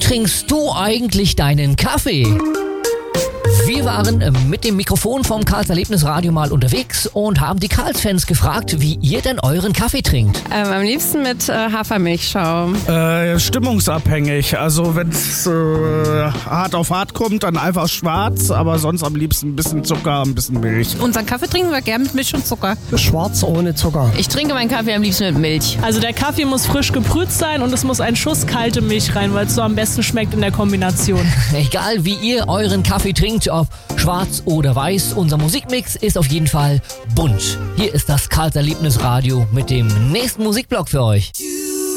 trinkst du eigentlich deinen Kaffee? Wir waren mit dem Mikrofon vom Karls Erlebnisradio mal unterwegs und haben die Karls-Fans gefragt, wie ihr denn euren Kaffee trinkt. Am liebsten mit Hafermilchschaum. Stimmungsabhängig. Also wenn es hart auf hart kommt, dann einfach schwarz, aber sonst am liebsten ein bisschen Zucker, ein bisschen Milch. Unseren Kaffee trinken wir gern mit Milch und Zucker. Schwarz ohne Zucker. Ich trinke meinen Kaffee am liebsten mit Milch. Also der Kaffee muss frisch gebrüht sein und es muss ein Schuss kalte Milch rein, weil es so am besten schmeckt in der Kombination. Egal wie ihr euren Kaffee trinkt, ob schwarz oder weiß, unser Musikmix ist auf jeden Fall bunt. Hier ist das Karls Erlebnisradio mit dem nächsten Musikblock für euch.